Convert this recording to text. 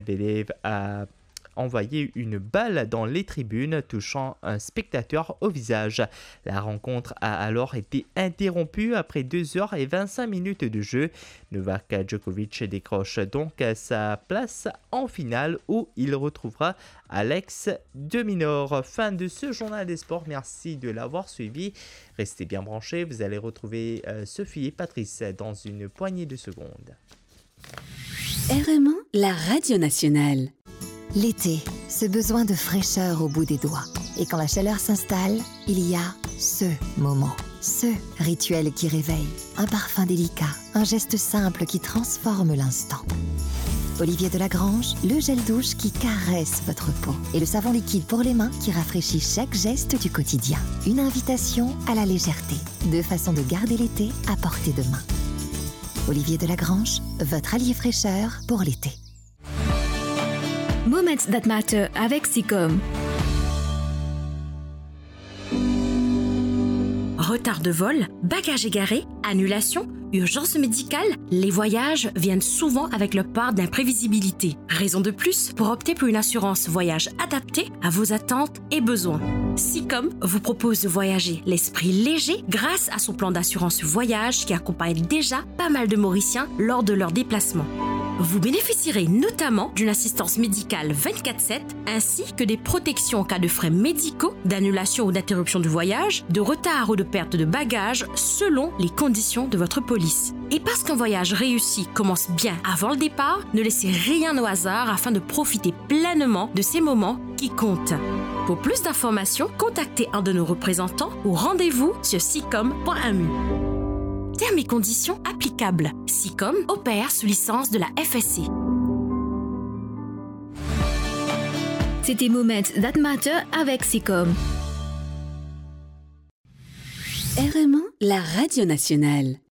d'élèves a envoyé une balle dans les tribunes, touchant un spectateur au visage. La rencontre a alors été interrompue après 2h25 de jeu. Novak Djokovic décroche donc sa place en finale où il retrouvera Alex de Minaur. Fin de ce journal des sports. Merci de l'avoir suivi. Restez bien branchés. Vous allez retrouver Sophie et Patrice dans une poignée de secondes. RMA, la radio nationale. L'été, ce besoin de fraîcheur au bout des doigts. Et quand la chaleur s'installe, il y a ce moment, ce rituel qui réveille. Un parfum délicat, un geste simple qui transforme l'instant. Olivier Delagrange, le gel douche qui caresse votre peau. Et le savon liquide pour les mains qui rafraîchit chaque geste du quotidien. Une invitation à la légèreté. Deux façons de garder l'été à portée de main. Olivier Delagrange, votre allié fraîcheur pour l'été. Moments That Matter avec SICOM. Retard de vol, bagages égarés, annulation, urgence médicale, les voyages viennent souvent avec leur part d'imprévisibilité. Raison de plus pour opter pour une assurance voyage adaptée à vos attentes et besoins. SICOM vous propose de voyager l'esprit léger grâce à son plan d'assurance voyage qui accompagne déjà pas mal de Mauriciens lors de leurs déplacements. Vous bénéficierez notamment d'une assistance médicale 24/7 ainsi que des protections en cas de frais médicaux, d'annulation ou d'interruption du voyage, de retard ou de perte de bagages selon les conditions de votre police. Et parce qu'un voyage réussi commence bien avant le départ, ne laissez rien au hasard afin de profiter pleinement de ces moments qui comptent. Pour plus d'informations, contactez un de nos représentants ou rendez-vous sur sicom.mu. Termes et conditions applicables. SICOM opère sous licence de la FSC. C'était Moments That Matter avec SICOM. RMA, la radio nationale.